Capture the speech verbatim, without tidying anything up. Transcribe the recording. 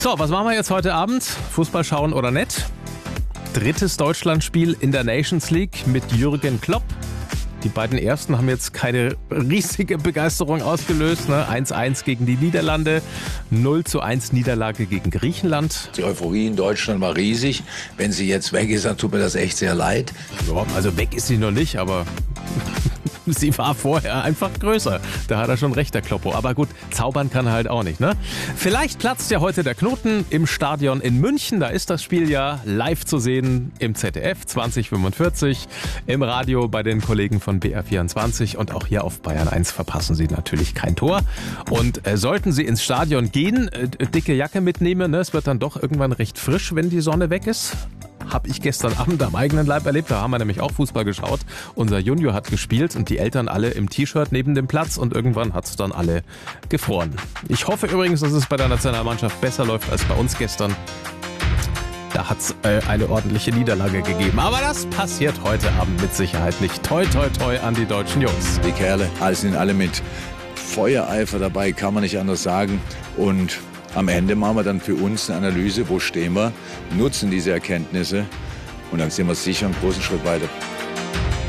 So, was machen wir jetzt heute Abend? Fußball schauen oder nicht? Drittes Deutschlandspiel in der Nations League mit Jürgen Klopp. Die beiden ersten haben jetzt keine riesige Begeisterung ausgelöst. Ne? eins eins gegen die Niederlande, null zu eins Niederlage gegen Griechenland. Die Euphorie in Deutschland war riesig. Wenn sie jetzt weg ist, dann tut mir das echt sehr leid. Ja, also weg ist sie noch nicht, aber sie war vorher einfach größer. Da hat er schon recht, der Kloppo. Aber gut, zaubern kann er halt auch nicht, ne? Vielleicht platzt ja heute der Knoten im Stadion in München. Da ist das Spiel ja live zu sehen im Z D F zwanzig fünfundvierzig, im Radio bei den Kollegen von B R vierundzwanzig und auch hier auf Bayern eins verpassen Sie natürlich kein Tor. Und äh, sollten Sie ins Stadion gehen, äh, dicke Jacke mitnehmen, ne? Es wird dann doch irgendwann recht frisch, wenn die Sonne weg ist. Habe ich gestern Abend am eigenen Leib erlebt. Da haben wir nämlich auch Fußball geschaut. Unser Junior hat gespielt und die Eltern alle im T-Shirt neben dem Platz und irgendwann hat es dann alle gefroren. Ich hoffe übrigens, dass es bei der Nationalmannschaft besser läuft als bei uns gestern. Da hat es äh, eine ordentliche Niederlage gegeben. Aber das passiert heute Abend mit Sicherheit nicht. Toi, toi, toi an die deutschen Jungs. Die Kerle, alles sind alle mit Feuereifer dabei, kann man nicht anders sagen. Und am Ende machen wir dann für uns eine Analyse, wo stehen wir, nutzen diese Erkenntnisse und dann sind wir sicher einen großen Schritt weiter.